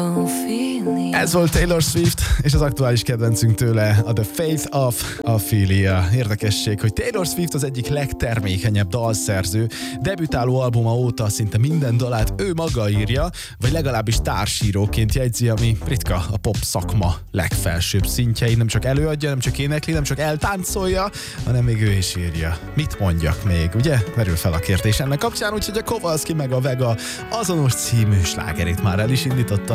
Ez volt Taylor Swift, és az aktuális kedvencünk tőle a The Faith of Ophelia. Érdekesség, hogy Taylor Swift az egyik legtermékenyebb dalszerző, debütáló albuma óta szinte minden dalát ő maga írja, vagy legalábbis társíróként jegyzi, ami ritka a pop szakma legfelsőbb szintjein. Nem csak előadja, nem csak énekli, nem csak eltáncolja, hanem még ő is írja. Mit mondjak még, ugye? Merül fel a kérdés ennek kapcsán, úgyhogy a Kowalski meg a Vega azonos című slágerét már el is indította